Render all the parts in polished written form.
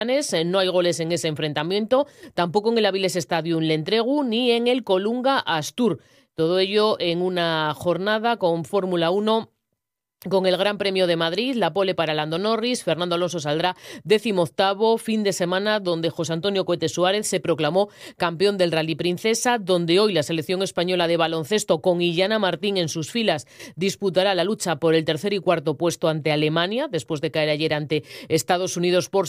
No hay goles en ese enfrentamiento, tampoco en el Avilés Stadium Lentregu ni en el Colunga Astur. Todo ello en una jornada con Fórmula 1, con el Gran Premio de Madrid, la pole para Lando Norris. Fernando Alonso saldrá 18º, fin de semana donde José Antonio Cohete Suárez se proclamó campeón del Rally Princesa, donde hoy la selección española de baloncesto con Illana Martín en sus filas disputará la lucha por el tercer y cuarto puesto ante Alemania, después de caer ayer ante Estados Unidos por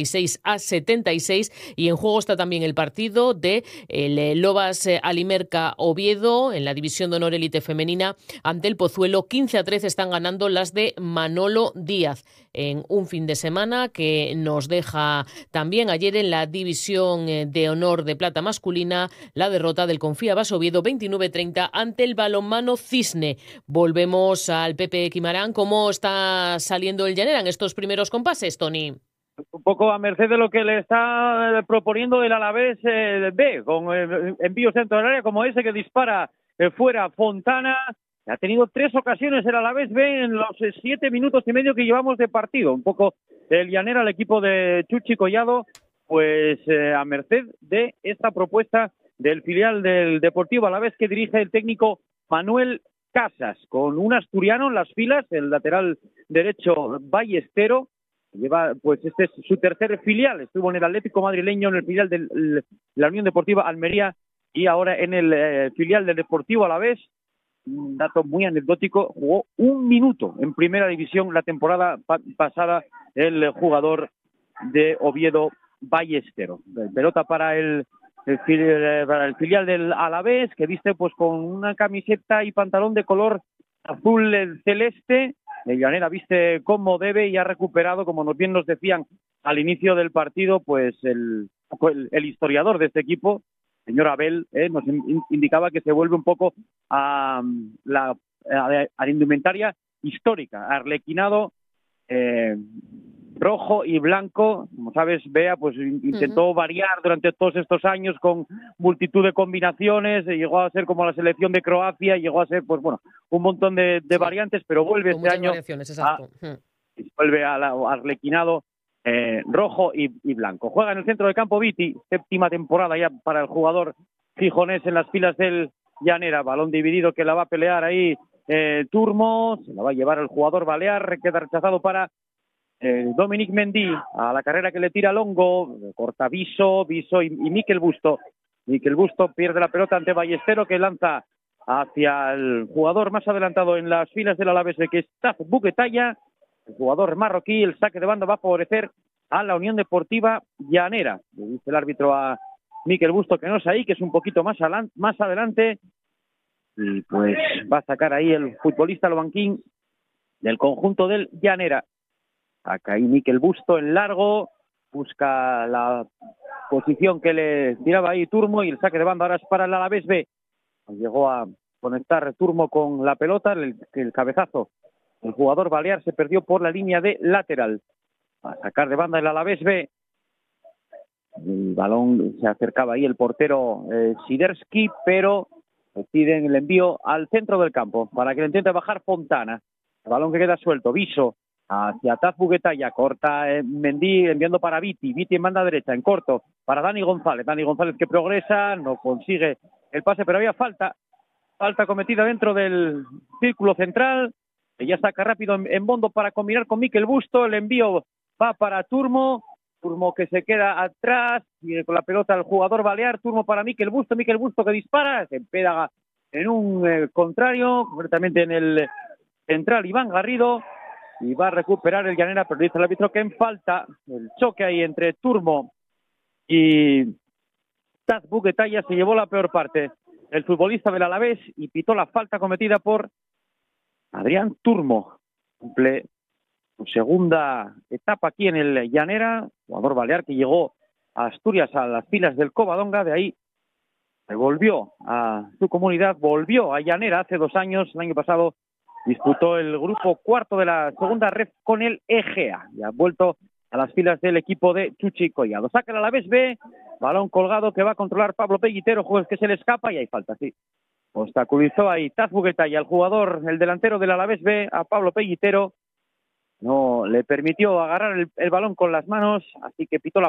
66-76, y en juego está también el partido de el Lobas Alimerca Oviedo en la división de honor élite femenina ante el Pozuelo. 15-13 están ganando las de Manolo Díaz, en un fin de semana que nos deja también ayer en la división de honor de plata masculina la derrota del Confía Oviedo 29-30 ante el Balonmano Cisne. Volvemos al Pepe Quimarán. ¿Cómo está saliendo el Llanera en estos primeros compases, Tony? Un poco a merced de lo que le está proponiendo el Alavés B, con envíos dentro del área como ese que dispara fuera Fontana. Ha tenido 3 ocasiones el Alavés B en los 7 minutos y medio que llevamos de partido. Un poco el Llanera, el equipo de Chuchi Collado, pues a merced de esta propuesta del filial del Deportivo Alavés que dirige el técnico Manuel Casas, con un asturiano en las filas, el lateral derecho Ballestero. Lleva, pues este es su tercer filial. Estuvo en el Atlético madrileño, en el filial de la Unión Deportiva Almería y ahora en el filial del Deportivo Alavés. Un dato muy anecdótico: jugó 1 minuto en primera división la temporada pasada el jugador de Oviedo Ballestero. Pelota para el filial del Alavés, que viste pues con una camiseta y pantalón de color azul celeste. El Llanera viste como debe y ha recuperado, como bien nos decían al inicio del partido, pues el historiador de este equipo, señor Abel, nos indicaba que se vuelve un poco a la indumentaria histórica, arlequinado, rojo y blanco. Como sabes, Bea pues intentó variar durante todos estos años con multitud de combinaciones, llegó a ser como la selección de Croacia, llegó a ser pues bueno un montón de variantes, pero vuelve este año vuelve al arlequinado rojo y blanco. Juega en el centro del campo Viti, 7ª temporada ya para el jugador gijonés en las filas del Llanera. Balón dividido que la va a pelear ahí Turmo, se la va a llevar el jugador balear, queda rechazado para Dominic Mendy, a la carrera que le tira Longo, corta Viso y Miquel Busto. Miquel Busto pierde la pelota ante Ballestero, que lanza hacia el jugador más adelantado en las filas del Alavés, que es Taz Buquetaya, el jugador marroquí. El saque de banda va a favorecer a la Unión Deportiva Llanera. Le dice el árbitro a Miquel Busto que no es ahí, que es un poquito más adelante, y pues va a sacar ahí el futbolista al banquín del conjunto del Llanera. Acá ahí Miquel Busto en largo, busca la posición que le tiraba ahí Turmo, y el saque de banda ahora es para el Alavés B. Llegó a conectar Turmo con la pelota, el cabezazo. El jugador balear se perdió por la línea de lateral. A sacar de banda el Alavés B. El balón se acercaba ahí el portero Siderski, pero deciden el envío al centro del campo para que le intente bajar Fontana. El balón que queda suelto, Viso hacia Taz Buquetaya, corta Mendy enviando para Viti en banda derecha, en corto, para Dani González que progresa, no consigue el pase, pero había falta cometida dentro del círculo central. Ella saca rápido en bondo para combinar con Miquel Busto, el envío va para Turmo que se queda atrás, y con la pelota el jugador balear. Turmo para Miquel Busto que dispara, se empeda en un contrario, concretamente en el central Iván Garrido, y va a recuperar el Llanera, pero dice el árbitro que en falta. El choque ahí entre Turmo y Taz Buquetaya se llevó la peor parte el futbolista del Alavés y pitó la falta cometida por Adrián Turmo. Cumple su segunda etapa aquí en el Llanera, jugador balear que llegó a Asturias a las filas del Covadonga, de ahí se volvió a su comunidad, volvió a Llanera hace 2 años, el año pasado disputó el grupo cuarto de la segunda red con el Egea y ha vuelto a las filas del equipo de Chuchi Collado. Saca el Alavés B, balón colgado que va a controlar Pablo Pellitero, juez que se le escapa y hay falta, sí. Obstaculizó ahí Taz Buquetaya, el jugador, el delantero del Alavés B, a Pablo Pellitero. No le permitió agarrar el balón con las manos, así que pitó la